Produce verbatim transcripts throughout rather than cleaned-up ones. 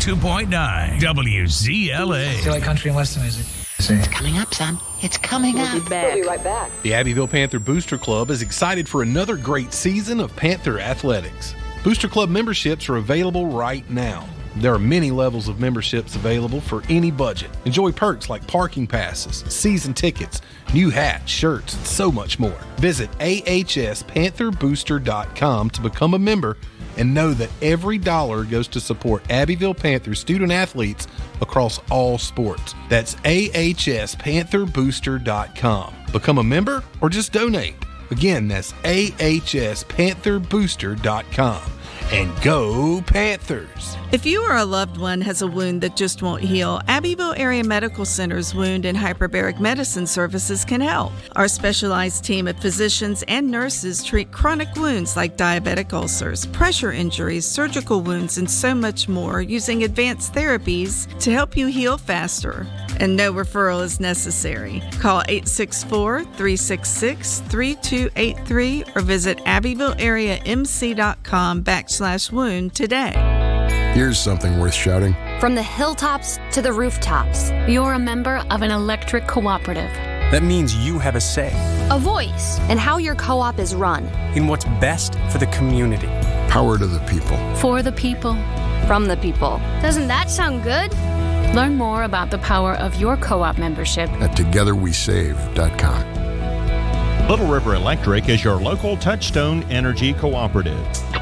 ninety-two point nine W Z L A. Do you like country and western music? It's coming up, son. It's coming we'll up. Be back. We'll be right back. The Abbeville Panther Booster Club is excited for another great season of Panther athletics. Booster Club memberships are available right now. There are many levels of memberships available for any budget. Enjoy perks like parking passes, season tickets, new hats, shirts, and so much more. Visit A H S panther booster dot com to become a member and know that every dollar goes to support Abbeville Panther student athletes across all sports. That's A H S panther booster dot com. Become a member or just donate. Again, that's A H S panther booster dot com. And go Panthers! If you or a loved one has a wound that just won't heal, Abbeville Area Medical Center's Wound and Hyperbaric Medicine Services can help. Our specialized team of physicians and nurses treat chronic wounds like diabetic ulcers, pressure injuries, surgical wounds, and so much more using advanced therapies to help you heal faster. And no referral is necessary. Call eight six four, three six six, three two eight three or visit abbeville area m c dot com backslash wound today. Here's something worth shouting. From the hilltops to the rooftops, you're a member of an electric cooperative. That means you have a say. A voice in how your co-op is run. In what's best for the community. Power to the people. For the people. From the people. Doesn't that sound good? Learn more about the power of your co-op membership at together we save dot com. Little River Electric is your local Touchstone Energy Cooperative.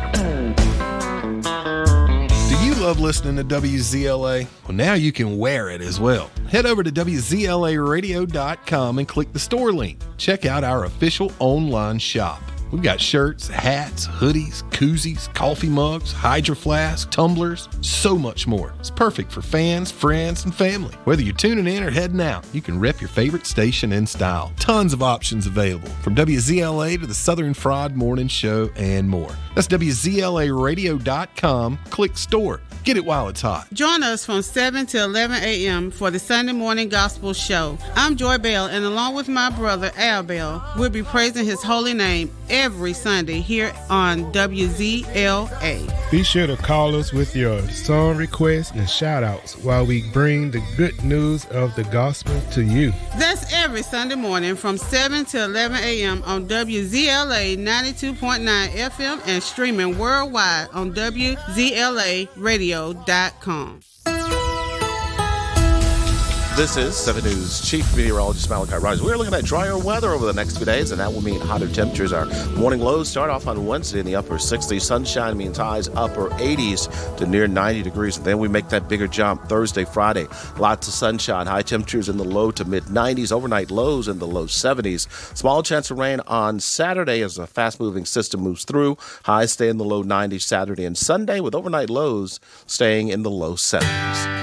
Do you love listening to W Z L A? Well, now you can wear it as well. Head over to W Z L A radio dot com and click the store link. Check out our official online shop. We've got shirts, hats, hoodies, koozies, coffee mugs, Hydro Flask, tumblers, so much more. It's perfect for fans, friends, and family. Whether you're tuning in or heading out, you can rep your favorite station in style. Tons of options available, from W Z L A to the Southern Fried Morning Show and more. That's W Z L A radio dot com. Click store. Get it while it's hot. Join us from seven to eleven a.m. for the Sunday Morning Gospel Show. I'm Joy Bell, and along with my brother Al Bell, we'll be praising his holy name every Sunday here on W Z L A. Be sure to call us with your song requests and shout-outs while we bring the good news of the gospel to you. That's every Sunday morning from seven to eleven a.m. on W Z L A ninety-two point nine F M and streaming worldwide on W Z L A radio dot com. This is seven News Chief Meteorologist Malachi Rogers. We're looking at drier weather over the next few days, and that will mean hotter temperatures. Our morning lows start off on Wednesday in the upper sixties. Sunshine means highs upper eighties to near ninety degrees. And then we make that bigger jump Thursday, Friday. Lots of sunshine. High temperatures in the low to mid nineties. Overnight lows in the low seventies. Small chance of rain on Saturday as a fast-moving system moves through. Highs stay in the low nineties Saturday and Sunday, with overnight lows staying in the low seventies.